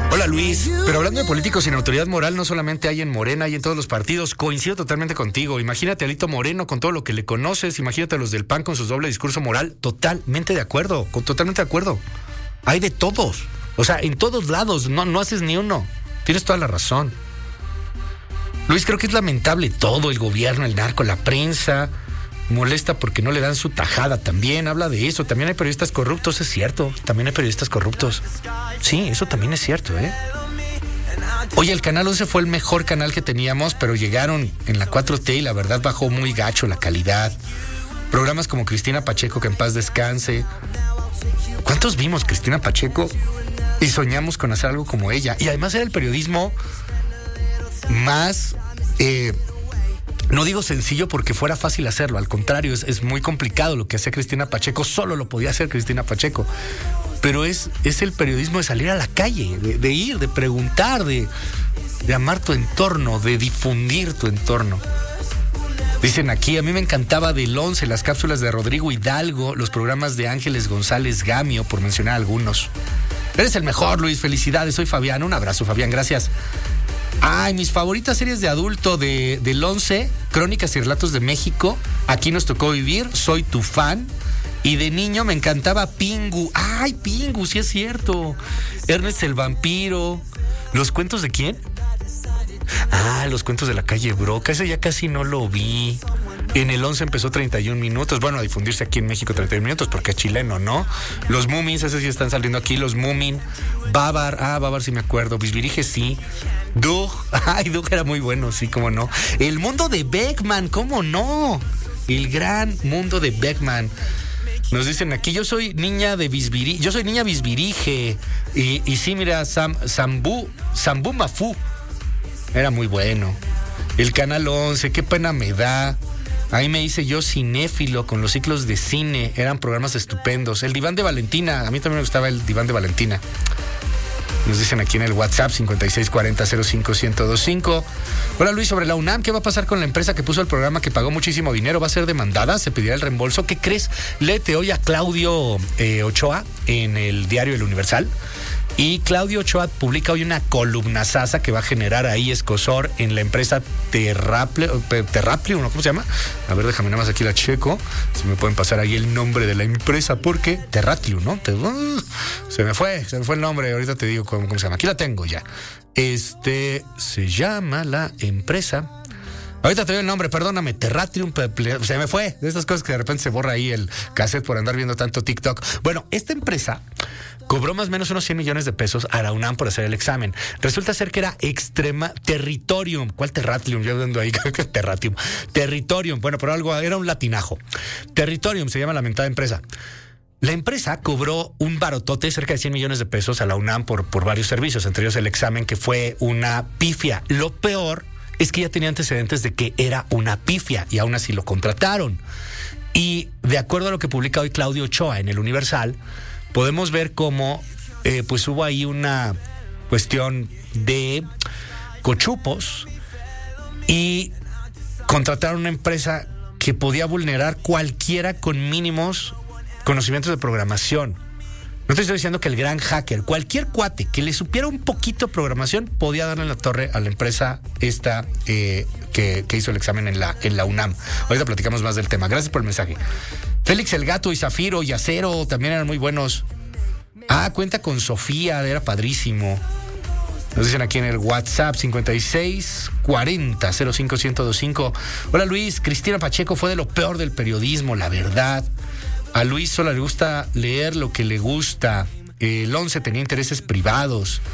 Hola Luis, pero hablando de políticos sin autoridad moral, no solamente hay en Morena, hay en todos los partidos. Coincido totalmente contigo. Imagínate a Alito Moreno con todo lo que le conoces, imagínate a los del PAN con su doble discurso moral. Totalmente de acuerdo, totalmente de acuerdo. Hay de todos, o sea, en todos lados, no haces ni uno. Tienes toda la razón. Luis, creo que es lamentable todo, el gobierno, el narco, la prensa. Molesta porque no le dan su tajada también, habla de eso. También hay periodistas corruptos, es cierto. También hay periodistas corruptos. Sí, eso también es cierto, ¿eh? Oye, el Canal 11 fue el mejor canal que teníamos, pero llegaron en la 4T y la verdad bajó muy gacho la calidad. Programas como Cristina Pacheco, que en paz descanse. ¿Cuántos vimos Cristina Pacheco y soñamos con hacer algo como ella? Y además era el periodismo más... no digo sencillo porque fuera fácil hacerlo, al contrario, es muy complicado lo que hacía Cristina Pacheco, solo lo podía hacer Cristina Pacheco, pero es el periodismo de salir a la calle, de ir, de preguntar, de amar tu entorno, de difundir tu entorno. Dicen aquí, a mí me encantaba del 11, las cápsulas de Rodrigo Hidalgo, los programas de Ángeles González Gamio, por mencionar algunos. Eres el mejor, Luis, felicidades, soy Fabián, un abrazo, Fabián, gracias. Ay, mis favoritas series de adulto del 11, Crónicas y Relatos de México, Aquí nos tocó vivir, Soy tu fan. Y de niño me encantaba Pingu. Ay, Pingu, sí es cierto. Ernest el vampiro. ¿Los cuentos de quién? Ah, los cuentos de la calle Broca. Ese ya casi no lo vi. En el 11 empezó 31 minutos. Bueno, a difundirse aquí en México 31 minutos porque es chileno, ¿no? Los Moomins, esos sí están saliendo aquí. Los Moomin. Babar. Ah, Babar sí me acuerdo. Bisbirige sí. Doug. Ay, Doug era muy bueno, sí, cómo no. El mundo de Beckman, cómo no. El gran mundo de Beckman. Nos dicen aquí, yo soy niña Bisbirige. Y sí, mira, Sambu Mafu. Era muy bueno. El Canal 11, qué pena me da. Ahí me hice yo cinéfilo con los ciclos de cine. Eran programas estupendos. El Diván de Valentina. A mí también me gustaba el Diván de Valentina. Nos dicen aquí en el WhatsApp 5640-05-1025. Hola Luis, sobre la UNAM, ¿qué va a pasar con la empresa que puso el programa que pagó muchísimo dinero? ¿Va a ser demandada? ¿Se pedirá el reembolso? ¿Qué crees? Léete hoy a Claudio Ochoa en el diario El Universal. Y Claudio Ochoa publica hoy una columna sasa que va a generar ahí escozor en la empresa Terraplium, ¿no? ¿Cómo se llama? A ver, déjame nada más aquí la checo. Si me pueden pasar ahí el nombre de la empresa, porque Terraplium, ¿no? Se me fue el nombre, ahorita te digo cómo se llama. Aquí la tengo ya. Se llama la empresa... Ahorita te doy el nombre, perdóname, Terratrium, se me fue. De estas cosas que de repente se borra ahí el cassette por andar viendo tanto TikTok. Bueno, esta empresa cobró más o menos unos 100 millones de pesos a la UNAM por hacer el examen. Resulta ser que era Territorium. ¿Cuál Terratrium? Yo ando ahí, Terratrium. Territorium, bueno, pero algo, era un latinajo. Territorium se llama la mentada empresa. La empresa cobró un barotote, cerca de 100 millones de pesos a la UNAM por varios servicios, entre ellos el examen, que fue una pifia. Lo peor es que ya tenía antecedentes de que era una pifia y aún así lo contrataron. Y de acuerdo a lo que publica hoy Claudio Ochoa en El Universal, podemos ver cómo pues hubo ahí una cuestión de cochupos y contrataron una empresa que podía vulnerar cualquiera con mínimos conocimientos de programación. No te estoy diciendo que el gran hacker, cualquier cuate que le supiera un poquito de programación, podía darle en la torre a la empresa esta que hizo el examen en la UNAM. Ahorita platicamos más del tema. Gracias por el mensaje. Félix el Gato y Zafiro y Acero también eran muy buenos. Ah, cuenta con Sofía, era padrísimo. Nos dicen aquí en el WhatsApp 5640-05-1025. Hola Luis, Cristina Pacheco fue de lo peor del periodismo, la verdad. A Luis solo le gusta leer lo que le gusta. El 11 tenía intereses privados.